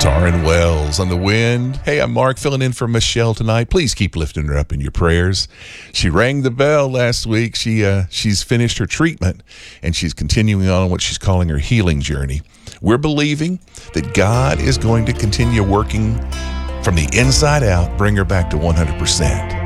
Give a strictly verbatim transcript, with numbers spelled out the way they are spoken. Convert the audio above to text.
Taryn Wells on the wind. Hey, I'm Mark filling in for Michelle tonight. Please keep lifting her up in your prayers. She rang the bell last week. She uh, she's finished her treatment and she's continuing on what she's calling her healing journey. We're believing that God is going to continue working from the inside out, bring her back to one hundred percent.